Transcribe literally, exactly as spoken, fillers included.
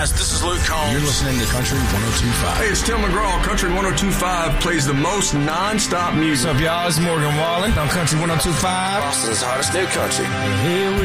guys? This is Luke Combs. You're listening to Country one oh two point five. Hey, it's Tim McGraw. Country one oh two point five plays the most non-stop music. What's up, y'all? It's Morgan Wallen on Country one oh two point five. Austin's hottest new country. Here we